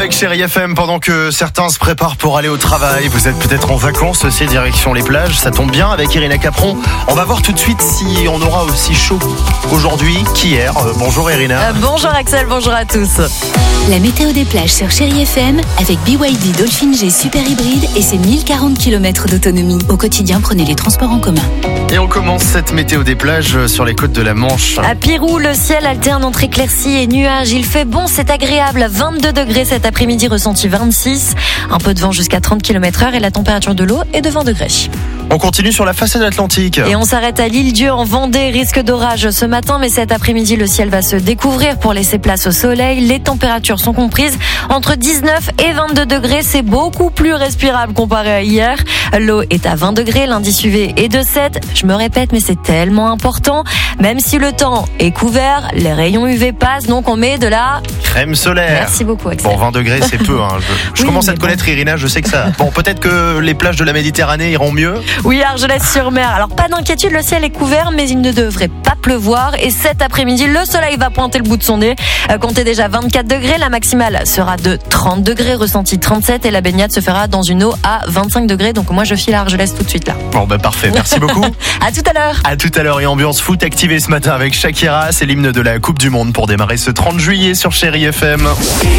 avec Chérie FM pendant que certains se préparent pour aller au travail. Vous êtes peut-être en vacances aussi, direction les plages. Ça tombe bien avec Irina Capron. On va voir tout de suite si on aura aussi chaud aujourd'hui qu'hier. Bonjour Irina. Bonjour Axel, bonjour à tous. La météo des plages sur Chérie FM avec BYD Dolphin G Super Hybride et ses 1040 km d'autonomie. Au quotidien, prenez les transports en commun. Et on commence cette météo des plages sur les côtes de la Manche. À Pirou, le ciel alterne entre éclaircies et nuages. Il fait bon, c'est agréable. 22 degrés cet après-midi, ressenti 26. Un peu de vent jusqu'à 30 km/h et la température de l'eau est de 20 degrés. On continue sur la façade atlantique. Et on s'arrête à l'Île-Dieu en Vendée. Risque d'orage ce matin, mais cet après-midi, le ciel va se découvrir pour laisser place au soleil. Les températures sont comprises entre 19 et 22 degrés. C'est beaucoup plus respirable comparé à hier. L'eau est à 20 degrés, l'indice UV est de 7. Je me répète, mais c'est tellement important. Même si le temps est couvert, les rayons UV passent, donc on met de la crème solaire. Merci beaucoup, Axel. Bon, 20 degrés, c'est peu. Je Oui, commence à te mais connaître, Irina. Je sais que ça. Bon, peut-être que les plages de la Méditerranée iront mieux. Oui, Argelès-sur-Mer. Alors, pas d'inquiétude, le ciel est couvert, mais il ne devrait pas pleuvoir. Et cet après-midi, le soleil va pointer le bout de son nez. Comptez déjà 24 degrés. La maximale sera de 30 degrés, ressenti 37. Et la baignade se fera dans une eau à 25 degrés. Donc, moi, je file à Argelès tout de suite, là. Bon, parfait. Merci beaucoup. À tout à l'heure. À tout à l'heure. Et ambiance foot activée ce matin avec Shakira. C'est l'hymne de la Coupe du Monde pour démarrer ce 30 juillet sur Chérie FM.